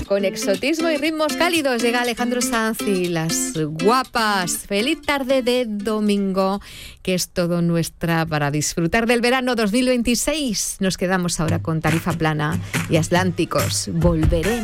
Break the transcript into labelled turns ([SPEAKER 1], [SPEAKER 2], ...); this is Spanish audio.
[SPEAKER 1] con exotismo y ritmos cálidos llega Alejandro Sanz y las guapas. Feliz tarde de domingo, que es todo nuestra para disfrutar del verano 2026. Nos quedamos ahora con Tarifa Plana y Atlánticos. Volveré.